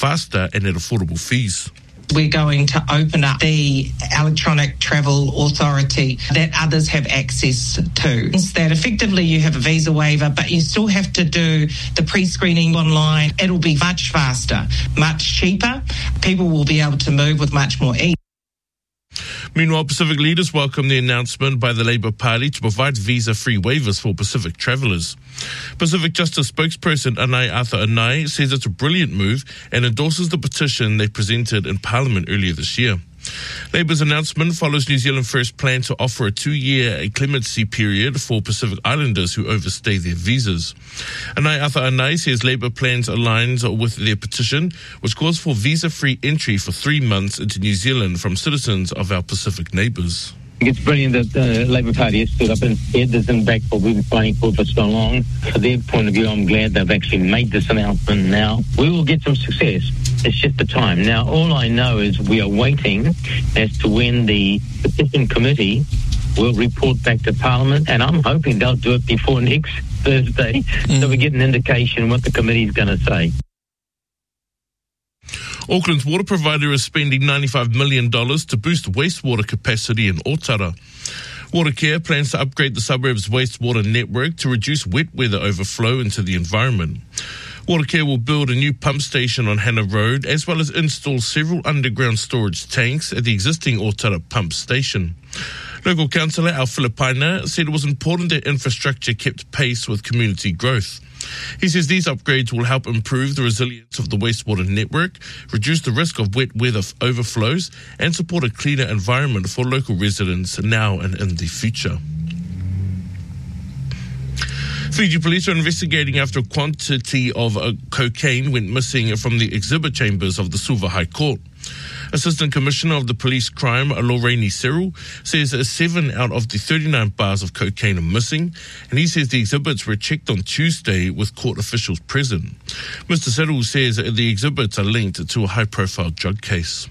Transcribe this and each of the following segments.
faster and at affordable fees. We're going to open up the electronic travel authority that others have access to. That effectively you have a visa waiver, but you still have to do the pre-screening online. It'll be much faster, much cheaper. People will be able to move with much more ease. Meanwhile, Pacific leaders welcome the announcement by the Labour Party to provide visa-free waivers for Pacific travellers. Pacific Justice spokesperson Anae Arthur Anae says it's a brilliant move and endorses the petition they presented in Parliament earlier this year. Labour's announcement follows New Zealand First's plan to offer a 2-year clemency period for Pacific Islanders who overstay their visas. Anae Arthur Anae says Labour plans aligns with their petition, which calls for visa-free entry for 3 months into New Zealand from citizens of our Pacific neighbours. It's brilliant that the Labour Party has stood up and said this and back what we've been fighting for so long. From their point of view, I'm glad they've actually made this announcement now. We will get some success. It's just the time. Now, all I know is we are waiting as to when the petition committee will report back to Parliament, and I'm hoping they'll do it before next Thursday so we get an indication what the committee's going to say. Auckland's water provider is spending $95 million to boost wastewater capacity in Otara. Watercare plans to upgrade the suburb's wastewater network to reduce wet weather overflow into the environment. Watercare will build a new pump station on Hannah Road, as well as install several underground storage tanks at the existing Otara pump station. Local councillor Al Filipina said it was important that infrastructure kept pace with community growth. He says these upgrades will help improve the resilience of the wastewater network, reduce the risk of wet weather overflows, and support a cleaner environment for local residents now and in the future. Fiji police are investigating after a quantity of cocaine went missing from the exhibit chambers of the Suva High Court. Assistant Commissioner of the Police Crime, Lorraine Cyril, says 7 out of the 39 bars of cocaine are missing, and he says the exhibits were checked on Tuesday with court officials present. Mr. Cyril says the exhibits are linked to a high-profile drug case.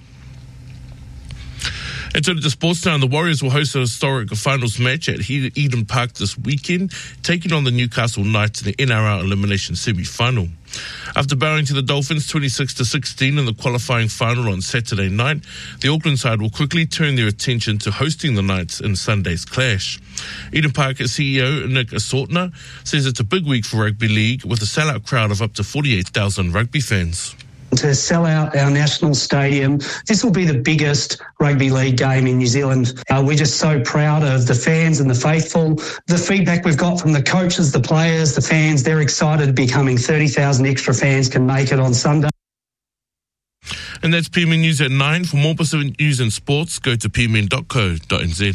And so to sports now, the Warriors will host a historic finals match at Eden Park this weekend, taking on the Newcastle Knights in the NRL elimination semi-final. After bowing to the Dolphins 26-16 in the qualifying final on Saturday night, the Auckland side will quickly turn their attention to hosting the Knights in Sunday's clash. Eden Park CEO Nick Assortner says it's a big week for rugby league with a sellout crowd of up to 48,000 rugby fans. To sell out our national stadium. This will be the biggest rugby league game in New Zealand. We're just so proud of the fans and the faithful. The feedback we've got from the coaches, the players, the fans, they're excited becoming 30,000 extra fans can make it on Sunday. And that's PMN News at 9. For more Pacific news and sports, go to pmn.co.nz.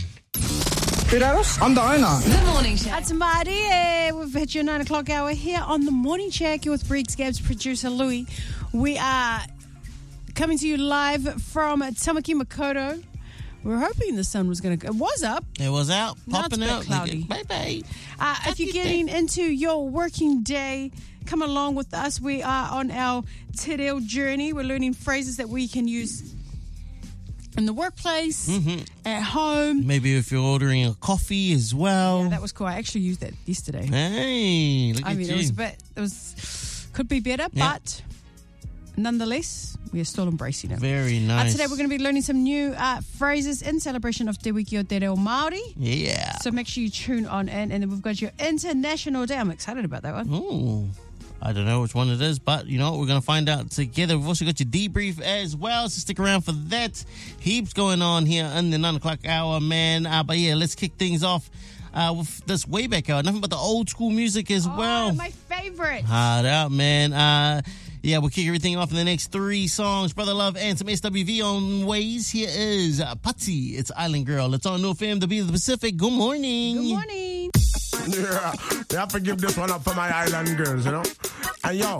I'm the owner. The Morning Shack. That's Marty. We've hit your 9 o'clock hour here on The Morning Shack. You're with Briggs Gabs, producer Louis. We are coming to you live from Tamaki Makaurau. We're hoping the sun was going to go. It was up. It was out. Popping now it's a out. bit cloudy. Bye-bye. If you're getting into your working day, come along with us. We are on our Te Reo journey. We're learning phrases that we can use in the workplace, at home. Maybe if you're ordering a coffee as well. Yeah, that was cool. I actually used that yesterday. Hey, look at you. It was could be better, but nonetheless, we are still embracing it. Very nice. Today we're going to be learning some new phrases in celebration of Te Wiki o Te Reo Māori. Yeah. So make sure you tune on in, and then we've got your International Day. I'm excited about that one. Ooh. I don't know which one it is, but you know what? We're going to find out together. We've also got your debrief as well, so stick around for that. Heaps going on here in the 9 o'clock hour, man. But yeah, let's kick things off with this way back hour. Nothing but the old school music as well. My favorite. Hard out, man. Yeah, we'll kick everything off in the next 3 songs. Brother Love and some SWV on ways. Here is Patsy. It's Island Girl. It's on NoFM to be the Pacific. Good morning. Good morning. Yeah, we have to give this one up for my island girls, you know. And yo,